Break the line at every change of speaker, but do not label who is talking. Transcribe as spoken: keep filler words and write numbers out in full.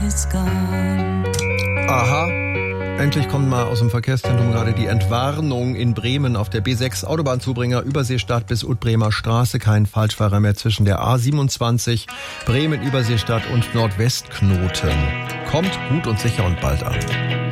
is gone.
Aha. Endlich kommt mal aus dem Verkehrszentrum gerade die Entwarnung in Bremen auf der B sechs Autobahnzubringer Überseestadt bis Utbremer Straße. Kein Falschfahrer mehr zwischen der A siebenundzwanzig, Bremen Überseestadt und Nordwestknoten. Kommt gut und sicher und bald an.